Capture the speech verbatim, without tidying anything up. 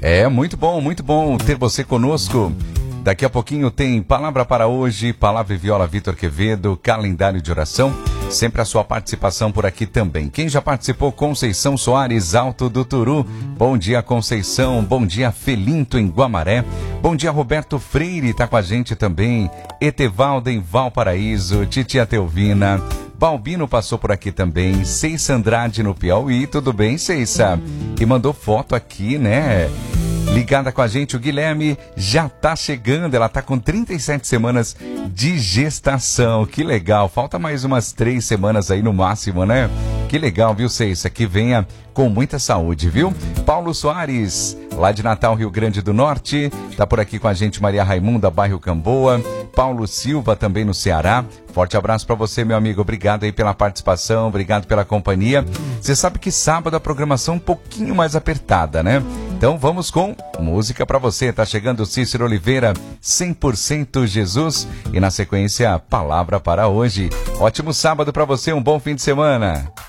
É muito bom, muito bom ter você conosco. Daqui a pouquinho tem Palavra para Hoje, Palavra e Viola Vitor Quevedo, calendário de oração. Sempre a sua participação por aqui também. Quem já participou? Conceição Soares, Alto do Turu. Bom dia, Conceição. Bom dia, Felinto, em Guamaré. Bom dia, Roberto Freire, tá com a gente também. Etevaldo, em Valparaíso. Titia Teovina. Balbino passou por aqui também. Ceissa Andrade, no Piauí. Tudo bem, Ceissa? E mandou foto aqui, né? Ligada com a gente, o Guilherme já tá chegando, ela tá com trinta e sete semanas de gestação, que legal, falta mais umas três semanas aí no máximo, né? Que legal, viu, Ceissa? Que venha com muita saúde, viu? Paulo Soares, lá de Natal, Rio Grande do Norte, tá por aqui com a gente Maria Raimunda, bairro Camboa, Paulo Silva também no Ceará. Forte abraço para você, meu amigo, obrigado aí pela participação, obrigado pela companhia. Você sabe que sábado a programação é um pouquinho mais apertada, né? Então vamos com música para você, tá chegando o Cícero Oliveira, cem por cento Jesus, e na sequência, Palavra para Hoje. Ótimo sábado para você, um bom fim de semana.